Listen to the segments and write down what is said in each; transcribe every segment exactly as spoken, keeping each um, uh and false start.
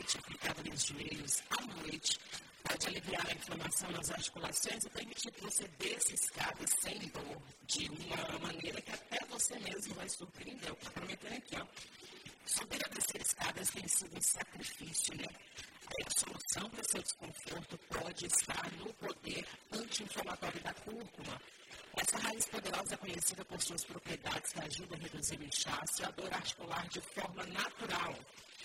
capacete aplicado nos joelhos à noite pode aliviar a inflamação nas articulações e permitir que você desça escadas sem dor, de uma maneira que até você mesmo vai surpreender. Eu estou prometendo aqui, ó. Subir e descer escadas tem sido um sacrifício, né? A solução para seu desconforto pode estar no poder anti-inflamatório da cúrcuma. Essa raiz poderosa é conhecida por suas propriedades que ajudam a reduzir o inchaço e a dor articular de forma natural.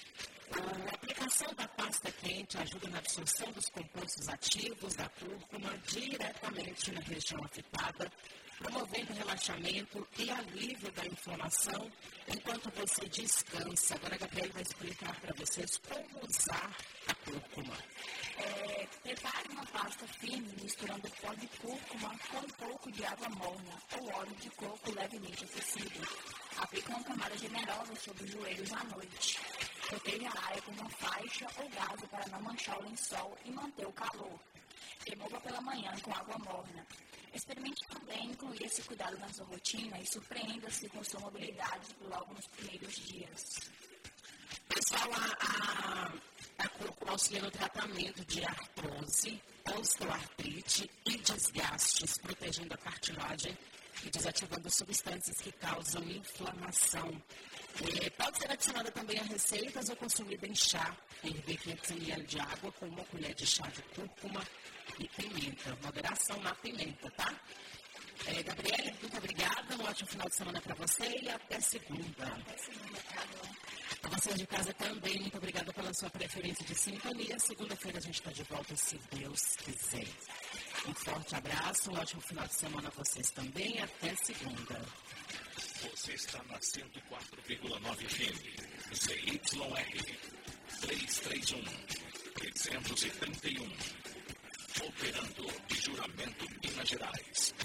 A aplicação da pasta quente ajuda na absorção dos compostos ativos da cúrcuma diretamente na região afetada, promovendo relaxamento e alívio da inflamação enquanto você descansa. Agora a Gabriela vai explicar para vocês como usar a cúrcuma. É, prepare uma pasta firme misturando pó de cúrcuma com um pouco de água morna ou óleo de coco levemente aquecido. Aplique uma camada generosa sobre os joelhos à noite. Proteja a área com uma faixa ou gaze para não manchar o lençol e manter o calor. Remova pela manhã com água morna. Experimente também incluir esse cuidado na sua rotina e surpreenda-se com sua mobilidade logo nos primeiros dias. Pessoal, a, a, a cúrcuma auxilia no tratamento de artrose, osteoartrite e desgastes, protegendo a cartilagem e desativando substâncias que causam inflamação. É, pode ser adicionada também a receitas ou consumida em chá. Ferver quinhentos mililitros de água com uma colher de chá de cúrcuma e pimenta. Moderação na pimenta, tá? É, Gabriela, muito obrigada. Um ótimo final de semana para você e até segunda. Até segunda, tá? A vocês de casa também, muito obrigada pela sua preferência de sintonia. Segunda-feira a gente está de volta, se Deus quiser. Um forte abraço, um ótimo final de semana a vocês também. Até segunda. Você está na cento e quatro vírgula nove F M, Z Y R, trezentos e trinta e um, trezentos e trinta e um. Operando de Juramento, Minas Gerais.